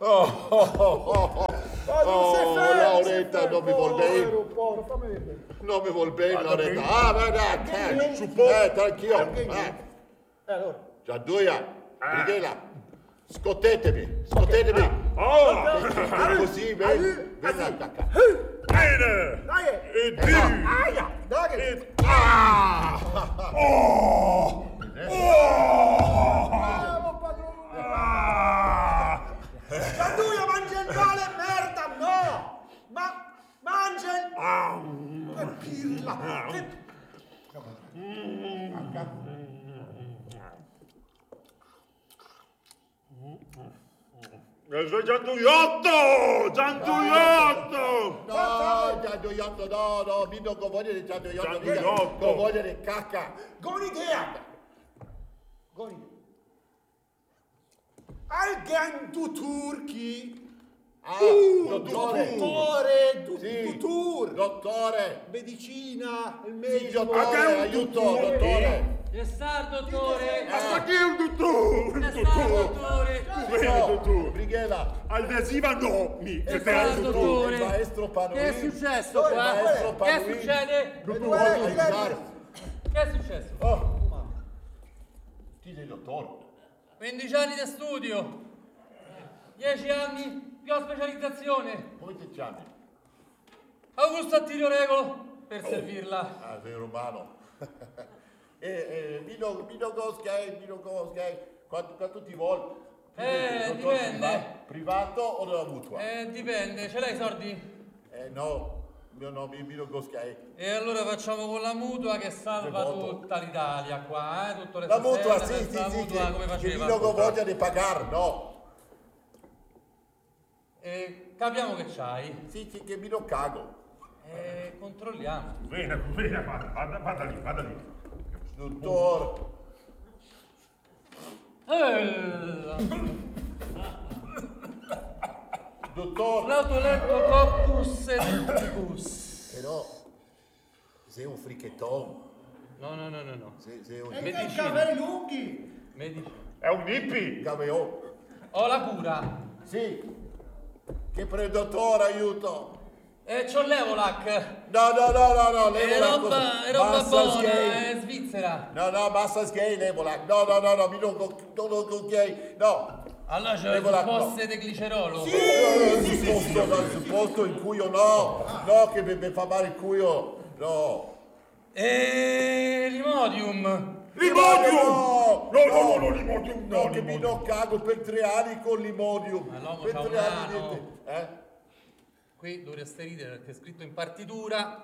Lauretta, non mi vuol bene. Non mi vuol bene, Lauretta. Ma dai, tranquillo. Allora. Gianduia, Brighella, scottetemi. Così, vieni a attaccare. Bene! Dai! E di! Aia! Dai! Gianduia, mangia il male, merda, no! Ma mangia il... Che pirla! Gianduiotto! No, Gianduiotto, no, mi non voglio di Gianduiotto, non voglio di cacca. Gonidea! Algan turchi! Dottore! Dottore! Medicina! Il Sì, medico! dottore, aiuto, dottore! Che sta, dottore? Ma chi è un dottore? Che sta, dottore? No, Brighella! Adesiva no, mi Che te sta, hai dottore. dottore? Il maestro Panuini! Che è successo Il maestro qua? Che Panuini! succede? Che è successo? Chi sei dottore? 15 anni di studio, 10 anni più specializzazione. Come ti chiami? Augusto Attilio Regolo per servirla. Ah, sei romano. Vino Goskei, quanto ti vuole? Dipende. Privato o della mutua? Dipende, ce l'hai i soldi? No, mio nome Vino Goskei. E allora facciamo con la mutua che salva Che voto? tutta l'Italia qua, tutto le La mutua, stasere, sì, la mutua come che faceva? Vino con voglia di pagare, no. Capiamo che c'hai. Sì, che Vino cago. Controlliamo. Bene, vada lì. Dottor, dottor, L'autoleptococcus electricus. però sei un fricchettone. No. Sei un E che capelli lunghi! Medicina. È un hippie. gaveon. Ho la cura. Sì. Che per il dottore, aiuto. C'ho l'Evolac. No, È roba buona, è Svizzera. No, basta sgay, l'Evolac. No, mi non con gay. No. Allora c'ho le L'Evolac, supposte di glicerolo. Sul posto in cui io no, che mi fa male il culo. No. E l'Imodium. L'Imodium! No, l'Imodium No, che mi non cago per 3 anni con l'Imodium. Ma l'uomo Per c'ha 3 un anni ano. niente. Qui dovreste ridere perché è scritto in partitura.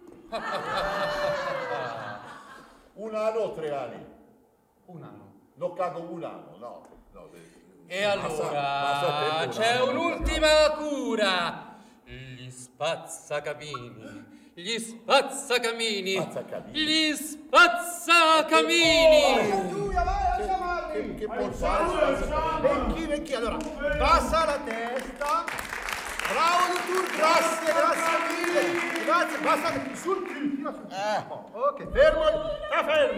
Un anno o 3 anni? Un anno. Non cago un anno, no. E allora Passa tempo, c'è no, un'ultima cura. Gli spazzacamini. Gli spazzacamini. Gli spazzacamini. Gianduia, vai a chiamarli! Che può fare? Venchi, allora, bassa la testa. Bravo, dottor, grazie mille. Grazie, basta sul... Ok, fermo. Sta fermo.